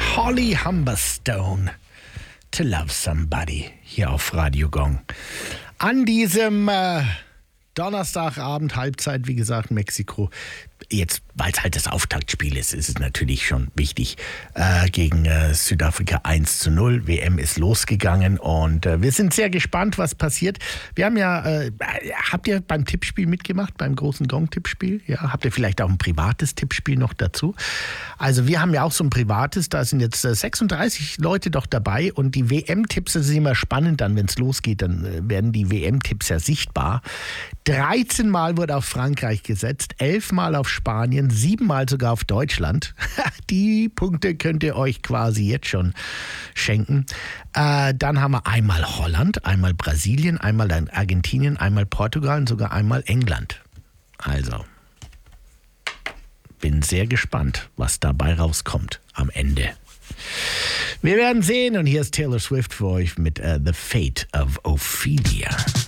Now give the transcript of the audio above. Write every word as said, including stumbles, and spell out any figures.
Holly Humberstone, To Love Somebody, hier auf Radio Gong. An diesem äh, Donnerstagabend, Halbzeit, wie gesagt, Mexiko. Jetzt, weil es halt das Auftaktspiel ist, ist es natürlich schon wichtig. Äh, gegen äh, Südafrika eins zu null. W M ist losgegangen und äh, wir sind sehr gespannt, was passiert. Wir haben ja, äh, habt ihr beim Tippspiel mitgemacht, beim großen Gong-Tippspiel? Ja, habt ihr vielleicht auch ein privates Tippspiel noch dazu? Also wir haben ja auch so ein privates, da sind jetzt äh, sechsunddreißig Leute doch dabei und die W M-Tipps, das ist immer spannend dann, wenn es losgeht, dann äh, werden die W M-Tipps ja sichtbar. dreizehn Mal wurde auf Frankreich gesetzt, elf Mal auf Spanien, siebenmal sogar auf Deutschland. Die Punkte könnt ihr euch quasi jetzt schon schenken. Äh, dann haben wir einmal Holland, einmal Brasilien, einmal Argentinien, einmal Portugal und sogar einmal England. Also, bin sehr gespannt, was dabei rauskommt am Ende. Wir werden sehen und hier ist Taylor Swift für euch mit uh, The Fate of Ophelia.